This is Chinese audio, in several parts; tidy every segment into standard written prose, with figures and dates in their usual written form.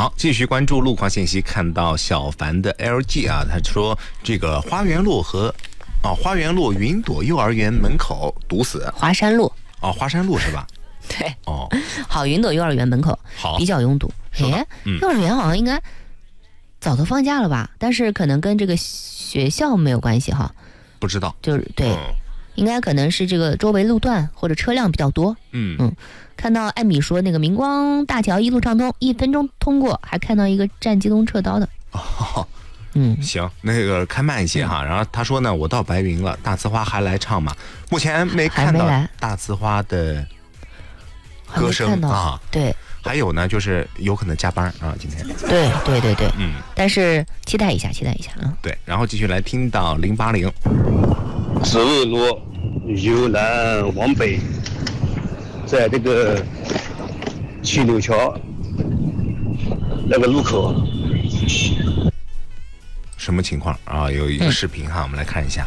好，继续关注路况信息，看到小凡的 LG 啊，他说这个花园路云朵幼儿园门口堵死。 华山路。 华山路是吧？ 对。好，云朵幼儿园门口好比较拥堵。幼儿园好像应该早都放假了吧？但是可能跟这个学校没有关系哈。 不知道。 就是对。应该可能是这个周围路段或者车辆比较多。看到艾米说那个明光大桥一路畅通，1分钟通过，还看到一个站机动车道的。 行，那个开慢一些哈。然后他说呢，我到白云了，大呲花还来唱吗？目前没看到大呲花的歌声啊。 对。 还有呢，就是有可能加班啊，今天。 对。但是期待一下啊。 对，然后继续来听到080。 紫薇路由南往北，在这个曲柳桥那个路口。 什么情况啊？有一个视频哈，我们来看一下。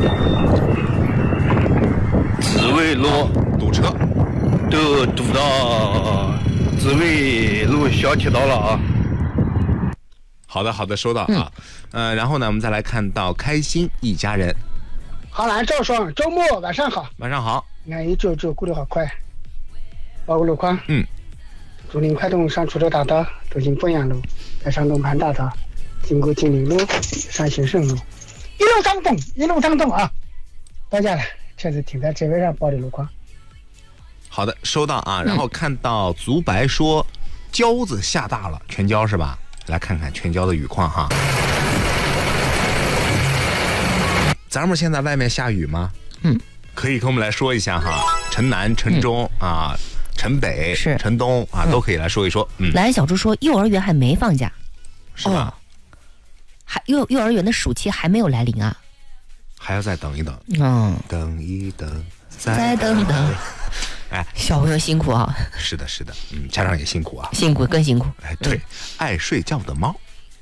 紫薇路堵车， 都堵到紫薇路小铁道了啊。 好的，收到啊。然后呢，我们再来看到开心一家人。 好兰赵爽，周末晚上好。 晚上好。 俺一周过得好快，报个路况。竹林快动上滁州大道，走进凤阳路，再上东盘大道，经过金陵路，上兴盛路，一路畅通啊！到家了，车子停在车位上报的路况。 好的，收到啊。然后看到足白说，蕉子下大了，全椒是吧？来看看全椒的雨况哈。咱们现在外面下雨吗？可以跟我们来说一下哈。城南、城中啊，城北、城东啊，都可以来说一说。 来，小猪说幼儿园还没放假， 是吧？ 幼儿园的暑期还没有来临啊， 还要再等一等。等一等， 再等等。小朋友辛苦啊。 是的，家长也辛苦啊， 更辛苦。 对，爱睡觉的猫。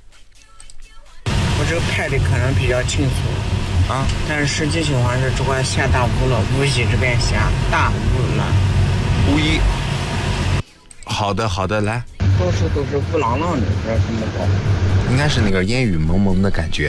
我这个拍的可能比较清楚啊， 但是实际情况是这块下大雾了，无锡这边下大雾了。 无一。好的，来。 到处都是雾朗朗的，不知道怎么搞。 应该是那个烟雨蒙蒙的感觉。